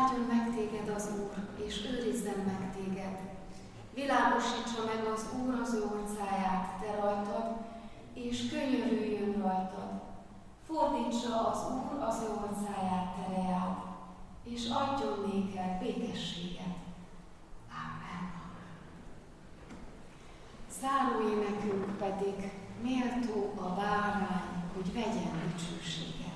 Áldjon meg téged az Úr, és őrizzen meg téged. Világosítsa meg az Úr az ő orcáját te rajtad, és könyörüljön rajtad. Fordítsa az Úr az ő orcáját te reád, és adjon néked békességet. Amen. Záróénekünk pedig méltó a bárány, hogy vegyen dicsőséget.